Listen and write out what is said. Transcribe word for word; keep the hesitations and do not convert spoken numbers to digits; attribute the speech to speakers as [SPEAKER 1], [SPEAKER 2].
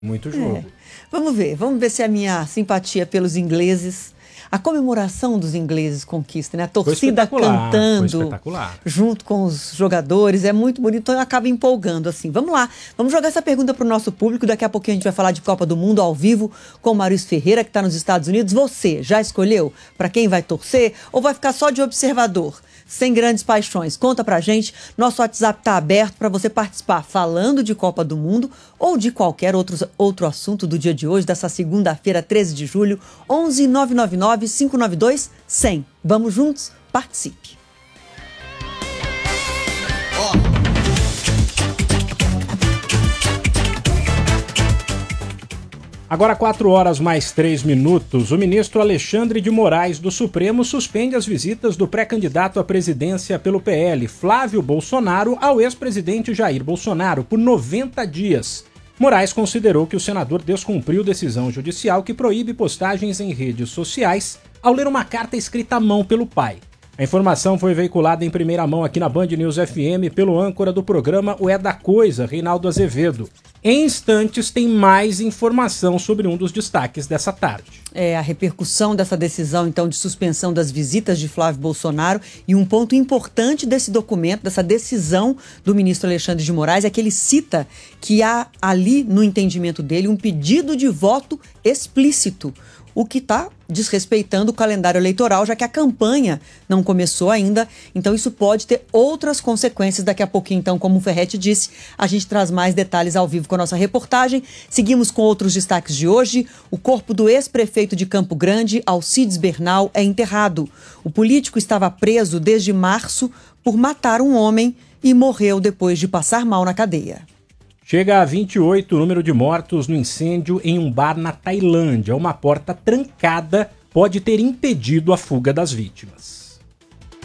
[SPEAKER 1] Muito jogo.
[SPEAKER 2] É. Vamos ver, vamos ver se a minha simpatia pelos ingleses, a comemoração dos ingleses conquista, né? A torcida cantando junto com os jogadores, é muito bonito, então acaba empolgando assim. Vamos lá, vamos jogar essa pergunta para o nosso público, daqui a pouquinho a gente vai falar de Copa do Mundo ao vivo com o Maurício Ferreira, que está nos Estados Unidos. Você já escolheu para quem vai torcer ou vai ficar só de observador? Sem grandes paixões. Conta pra gente, nosso WhatsApp tá aberto para você participar falando de Copa do Mundo ou de qualquer outro, outro assunto do dia de hoje, dessa segunda-feira, treze de julho, onze nove nove nove, cinco nove dois, um zero zero. Vamos juntos? Participe.
[SPEAKER 1] Oh. Agora, quatro horas mais três minutos, o ministro Alexandre de Moraes do Supremo suspende as visitas do pré-candidato à presidência pelo P L, Flávio Bolsonaro, ao ex-presidente Jair Bolsonaro por noventa dias. Moraes considerou que o senador descumpriu decisão judicial que proíbe postagens em redes sociais ao ler uma carta escrita à mão pelo pai. A informação foi veiculada em primeira mão aqui na Band News F M pelo âncora do programa O É da Coisa, Reinaldo Azevedo. Em instantes tem mais informação sobre um dos destaques dessa tarde.
[SPEAKER 2] É, a repercussão dessa decisão, então, de suspensão das visitas de Flávio Bolsonaro, e um ponto importante desse documento, dessa decisão do ministro Alexandre de Moraes, é que ele cita que há ali, no entendimento dele, um pedido de voto explícito, o que está desrespeitando o calendário eleitoral, já que a campanha não começou ainda, então isso pode ter outras consequências daqui a pouquinho. Então, como o Ferretti disse, a gente traz mais detalhes ao vivo com a nossa reportagem. Seguimos com outros destaques de hoje. O corpo do ex-prefeito de Campo Grande, Alcides Bernal, é enterrado. O político estava preso desde março por matar um homem e morreu depois de passar mal na cadeia.
[SPEAKER 1] Chega a vinte e oito o número de mortos no incêndio em um bar na Tailândia. Uma porta trancada pode ter impedido a fuga das vítimas.